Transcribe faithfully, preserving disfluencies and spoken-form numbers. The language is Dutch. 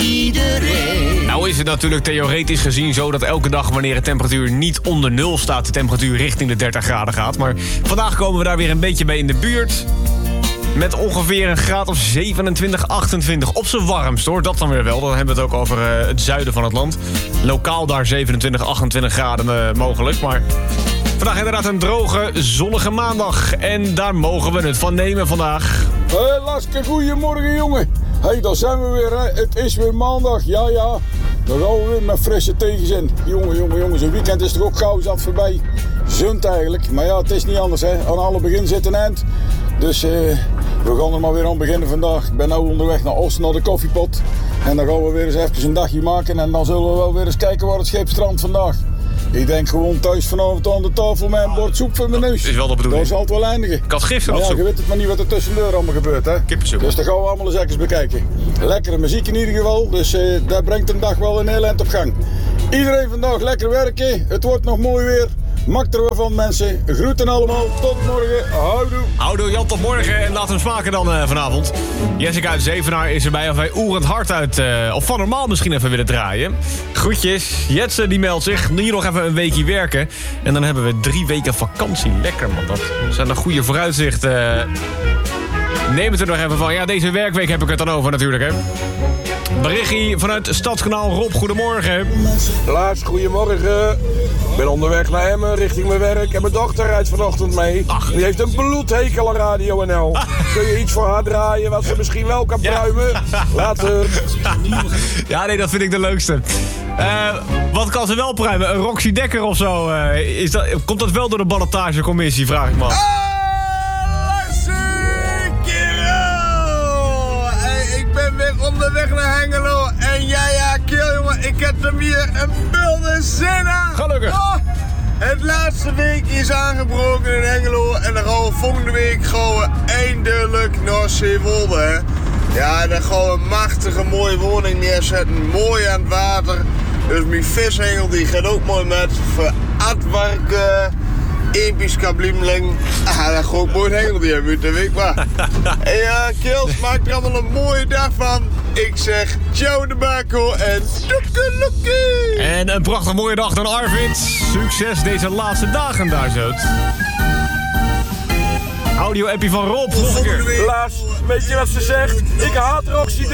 iedereen. Nou is het natuurlijk theoretisch gezien zo dat elke dag wanneer de temperatuur niet onder nul staat, de temperatuur richting de dertig graden gaat. Maar vandaag komen we daar weer een beetje mee in de buurt. Met ongeveer een graad of zevenentwintig, achtentwintig. Op z'n warmst hoor, dat dan weer wel. Dan hebben we het ook over uh, het zuiden van het land. Lokaal daar zevenentwintig, achtentwintig graden uh, mogelijk. Maar vandaag inderdaad een droge, zonnige maandag. En daar mogen we het van nemen vandaag. Hé hey, Laske, goeiemorgen jongen. Hé, hey, daar zijn we weer hè. Het is weer maandag, ja ja. Dan gaan we weer met frisse tegenzin. Jongen, jongen, jongens, een weekend is toch ook gauw zat voorbij. Zunt eigenlijk, maar ja, het is niet anders hè. Aan alle begin zit een eind. Dus uh, we gaan er maar weer aan beginnen vandaag. Ik ben nu onderweg naar Oost, naar de koffiepot. En dan gaan we weer eens even een dagje maken. En dan zullen we wel weer eens kijken waar het schip strandt vandaag. Ik denk gewoon thuis vanavond aan de tafel met een bord soep voor mijn neus. Is wel de bedoeling. Daar zal het wel eindigen. Ik had gisteren nog ja, soep. je weet het maar niet wat er tussendoor allemaal gebeurt hè. Kippensoep. Dus dat gaan we allemaal eens even bekijken. Lekkere muziek in ieder geval. Dus uh, dat brengt een dag wel een heel eind op gang. Iedereen vandaag lekker werken. Het wordt nog mooi weer. Maak er wel van mensen. Groeten allemaal. Tot morgen. Houdoe. Houdoe Jan, tot morgen. En laat hem smaken dan uh, vanavond. Jessica uit Zevenaar is erbij. Of wij oerend hard uit, uh, of van normaal misschien even willen draaien. Groetjes. Jetse die meldt zich. Hier nog even een weekje werken. En dan hebben we drie weken vakantie. Lekker man. Dat zijn een goede vooruitzichten. Uh, neem het er nog even van. Ja, deze werkweek heb ik het dan over natuurlijk hè. Berichtje vanuit Stadskanaal. Rob, goedemorgen. Lars, goedemorgen. Ik ben onderweg naar Emmen, richting mijn werk. En mijn dochter rijdt vanochtend mee. Ach. Die heeft een bloedhekel aan Radio N L. Kun je iets voor haar draaien wat ze misschien wel kan pruimen? Ja. Later. Ja, nee, dat vind ik de leukste. Uh, wat kan ze wel pruimen? Een Roxy Dekker of zo? Uh, is dat, komt dat wel door de ballotagecommissie, vraag ik me af. Ah, ik ben weer onderweg naar Hengelo. En ja, ja, kill jongen, ik heb hem hier een bulde zin aan. Gelukkig. Oh, het laatste week is aangebroken in Hengelo. En dan gaan we volgende week gaan we eindelijk naar Zeewolde. Hè. Ja, dan gaan we een machtige mooie woning neerzetten. Mooi aan het water. Dus mijn vishengel die gaat ook mooi met. Voor Adwarken. Episch kablimling. Ah, dat gaat ook mooi hengel die hebben, dat weet ik maar. En ja, Kils, maak er allemaal een mooie dag van. Ik zeg ciao de bako en toekeloekie. En een prachtig mooie dag dan Arvid. Succes deze laatste dagen daar zo. Audio-appie van Rob, nog een keer. Lars, weet je wat ze zegt? Ik haat Roxy